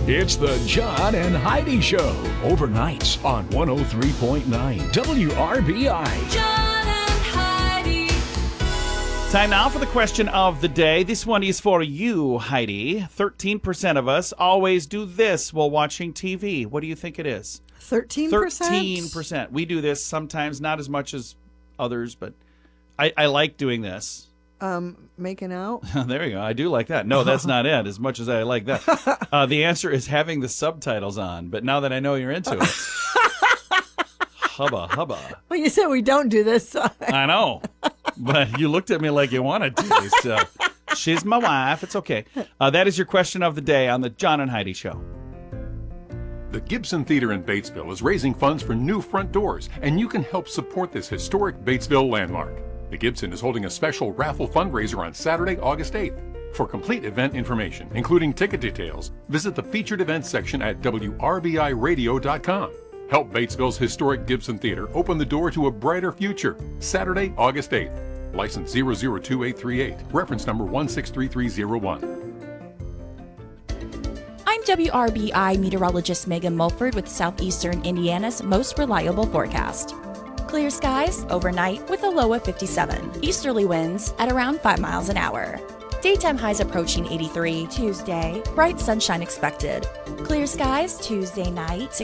It's the John and Heidi Show, overnights on 103.9 WRBI. John and Heidi. Time now for the question of the day. This one is for you, Heidi. 13% of us always do this while watching TV. What do you think it is? 13%? 13%. We do this sometimes, not as much as others, but I like doing this. Making out? There you go. I do like that. No, that's not it, as much as I like that. The answer is having the subtitles on, but now that I know you're into it. Hubba, hubba. Well, you said we don't do this. So I know, but you looked at me like you wanted to. So she's my wife. It's okay. That is your question of the day on the John and Heidi Show. The Gibson Theater in Batesville is raising funds for new front doors, and you can help support this historic Batesville landmark. The Gibson is holding a special raffle fundraiser on Saturday, August 8th. For complete event information, including ticket details, visit the featured events section at WRBIRadio.com. Help Batesville's historic Gibson Theater open the door to a brighter future. Saturday, August 8th. License 002838. Reference number 163301. I'm WRBI meteorologist Megan Mulford with Southeastern Indiana's most reliable forecast. Clear skies overnight with a low of 57. Easterly winds at around 5 miles an hour. Daytime highs approaching 83 Tuesday. Bright sunshine expected. Clear skies Tuesday night.